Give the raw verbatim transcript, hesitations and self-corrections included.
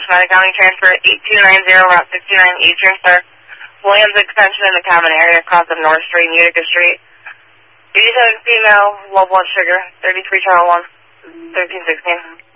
Smeta County transfer eight two nine zero, Route sixty-nine Eastern, sir. Williams Extension in the common area across of North Street and Utica Street. eighty-seven female, low blood sugar, thirty-three child one, thirteen sixteen.